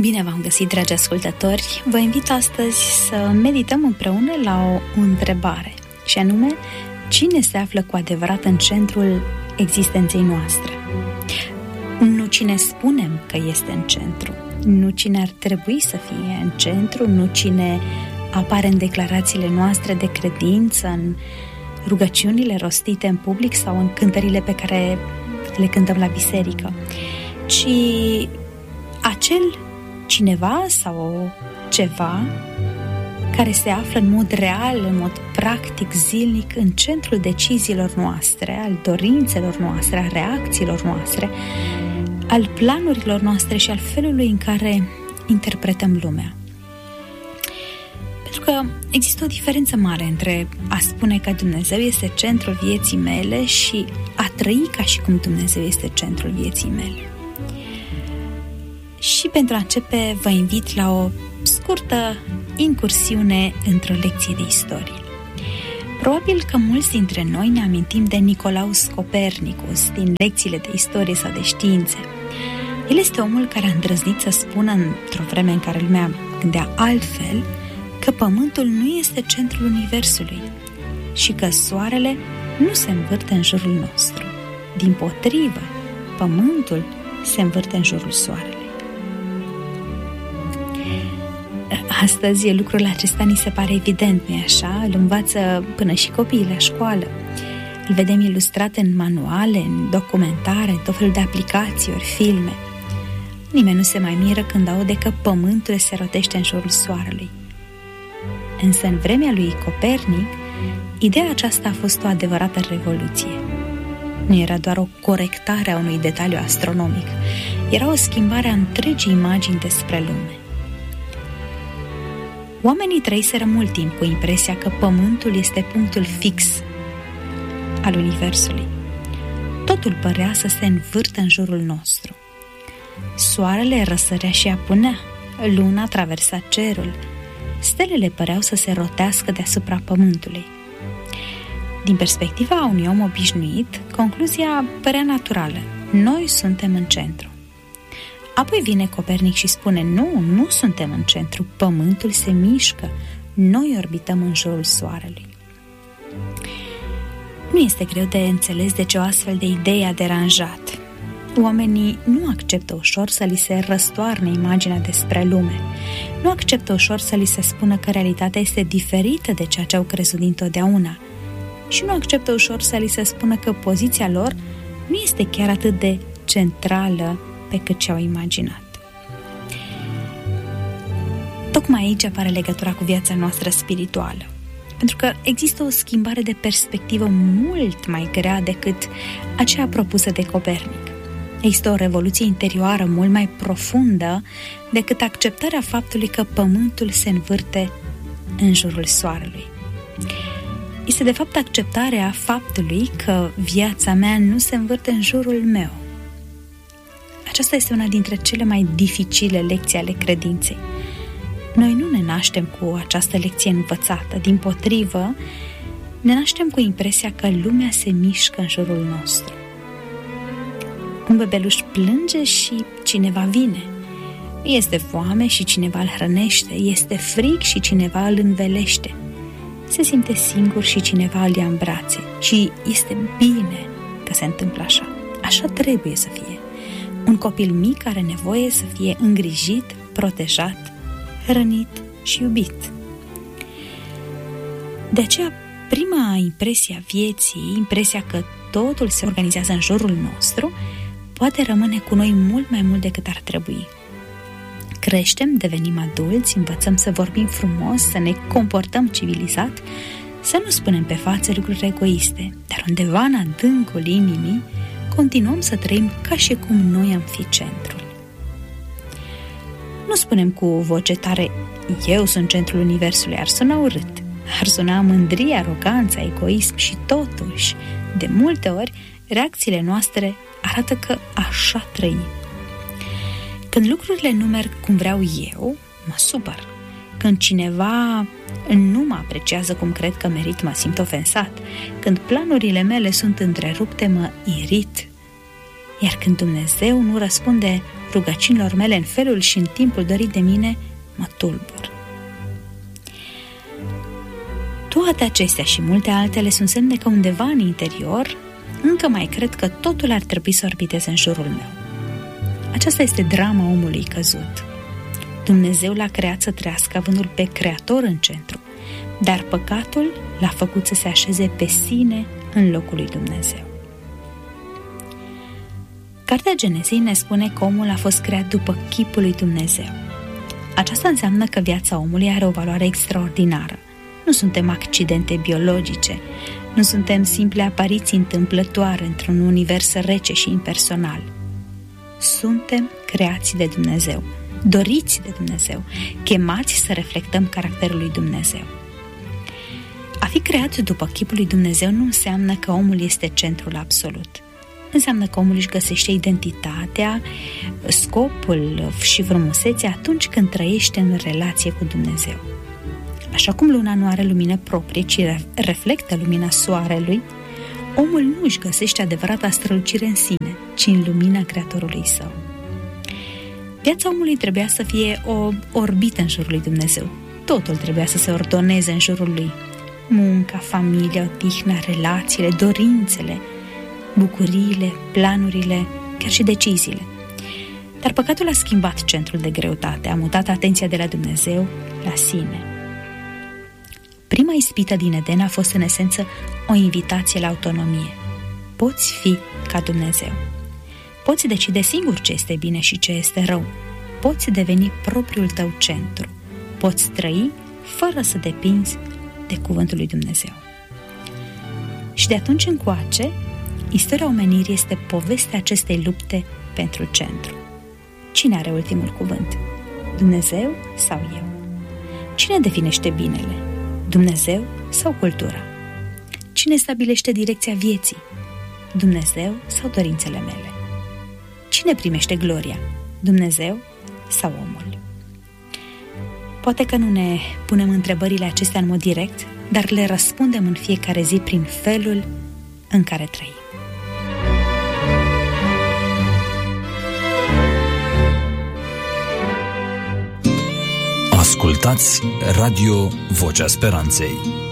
Bine v-am găsit, dragi ascultători! Vă invit astăzi să medităm împreună la o întrebare, și anume, cine se află cu adevărat în centrul existenței noastre? Nu cine spunem că este în centru, nu cine ar trebui să fie în centru, nu cine apare în declarațiile noastre de credință, în rugăciunile rostite în public sau în cântările pe care le cântăm la biserică, ci acel cineva sau ceva care se află în mod real, în mod practic, zilnic, în centrul deciziilor noastre, al dorințelor noastre, al reacțiilor noastre, al planurilor noastre și al felului în care interpretăm lumea. Pentru că există o diferență mare între a spune că Dumnezeu este centrul vieții mele și a trăi ca și cum Dumnezeu este centrul vieții mele. Și pentru a începe, vă invit la o scurtă incursiune într-o lecție de istorie. Probabil că mulți dintre noi ne amintim de Nicolaus Copernicus din lecțiile de istorie sau de științe. El este omul care a îndrăznit să spună, într-o vreme în care lumea gândea altfel, că Pământul nu este centrul Universului și că Soarele nu se învârte în jurul nostru. Dimpotrivă, Pământul se învârte în jurul Soarelui. Astăzi lucrul acesta ni se pare evident, nu-i așa? Îl învață până și copiii la școală. Îl vedem ilustrat în manuale, în documentare, în tot felul de aplicații ori filme. Nimeni nu se mai miră când aude că Pământul se rotește în jurul Soarelui. Însă în vremea lui Copernic, ideea aceasta a fost o adevărată revoluție. Nu era doar o corectare a unui detaliu astronomic, era o schimbare a întregii imagini despre lume. Oamenii trăiseră mult timp cu impresia că Pământul este punctul fix al Universului. Totul părea să se învârtă în jurul nostru. Soarele răsărea și apunea, luna traversa cerul, stelele păreau să se rotească deasupra Pământului. Din perspectiva unui om obișnuit, concluzia părea naturală. Noi suntem în centru. Apoi vine Copernic și spune, nu suntem în centru, Pământul se mișcă, noi orbităm în jurul Soarelui. Nu este greu de înțeles de ce o astfel de idee a deranjat. Oamenii nu acceptă ușor să li se răstoarne imaginea despre lume. Nu acceptă ușor să li se spună că realitatea este diferită de ceea ce au crezut dintotdeauna. Și nu acceptă ușor să li se spună că poziția lor nu este chiar atât de centrală pe cât ce-au imaginat. Tocmai aici apare legătura cu viața noastră spirituală. Pentru că există o schimbare de perspectivă mult mai grea decât aceea propusă de Copernic. Există o revoluție interioară mult mai profundă decât acceptarea faptului că Pământul se învârte în jurul Soarelui. Este de fapt acceptarea faptului că viața mea nu se învârte în jurul meu. Aceasta este una dintre cele mai dificile lecții ale credinței. Noi nu ne naștem cu această lecție învățată, dimpotrivă, ne naștem cu impresia că lumea se mișcă în jurul nostru. Un bebeluș plânge și cineva vine. Este foame și cineva îl hrănește, este frig și cineva îl învelește. Se simte singur și cineva îl ia în brațe. Și este bine că se întâmplă așa. Așa trebuie să fie. Un copil mic are nevoie să fie îngrijit, protejat, hrănit și iubit. De aceea, prima impresie a vieții, impresia că totul se organizează în jurul nostru, poate rămâne cu noi mult mai mult decât ar trebui. Creștem, devenim adulți, învățăm să vorbim frumos, să ne comportăm civilizat, să nu spunem pe față lucruri egoiste, dar undeva în adâncul inimii continuăm să trăim ca și cum noi am fi centrul. Nu spunem cu voce tare, eu sunt centrul Universului, ar suna urât, ar suna mândrie, aroganță, egoism și totuși, de multe ori, reacțiile noastre arată că așa trăim. Când lucrurile nu merg cum vreau eu, mă supăr. Când cineva nu mă apreciază cum cred că merit, mă simt ofensat. Când planurile mele sunt întrerupte, mă irit. Iar când Dumnezeu nu răspunde rugăciunilor mele în felul și în timpul dorit de mine, mă tulbur. Toate acestea și multe altele sunt semne că undeva în interior încă mai cred că totul ar trebui să orbiteze în jurul meu. Aceasta este drama omului căzut. Dumnezeu l-a creat să trăiască avându-l pe Creator în centru, dar păcatul l-a făcut să se așeze pe sine în locul lui Dumnezeu. Cartea Genezei ne spune că omul a fost creat după chipul lui Dumnezeu. Aceasta înseamnă că viața omului are o valoare extraordinară. Nu suntem accidente biologice, nu suntem simple apariții întâmplătoare într-un univers rece și impersonal. Suntem creați de Dumnezeu, doriți de Dumnezeu, chemați să reflectăm caracterul lui Dumnezeu. A fi creat după chipul lui Dumnezeu nu înseamnă că omul este centrul absolut. Înseamnă că omul își găsește identitatea, scopul și frumusețea atunci când trăiește în relație cu Dumnezeu. Așa cum luna nu are lumină proprie, ci reflectă lumina soarelui, omul nu își găsește adevărata strălucire în sine, ci în lumina Creatorului său. Viața omului trebuia să fie o orbită în jurul lui Dumnezeu. Totul trebuia să se ordoneze în jurul lui. Munca, familia, odihna, relațiile, dorințele, bucuriile, planurile, chiar și deciziile. Dar păcatul a schimbat centrul de greutate, a mutat atenția de la Dumnezeu la sine. Prima ispită din Eden a fost în esență o invitație la autonomie. Poți fi ca Dumnezeu. Poți decide singur ce este bine și ce este rău. Poți deveni propriul tău centru. Poți trăi fără să depinzi de cuvântul lui Dumnezeu. Și de atunci încoace, istoria omenirii este povestea acestei lupte pentru centru. Cine are ultimul cuvânt? Dumnezeu sau eu? Cine definește binele? Dumnezeu sau cultura? Cine stabilește direcția vieții? Dumnezeu sau dorințele mele? Cine primește gloria? Dumnezeu sau omul? Poate că nu ne punem întrebările acestea în mod direct, dar le răspundem în fiecare zi prin felul în care trăim. Ascultați Radio Vocea Speranței.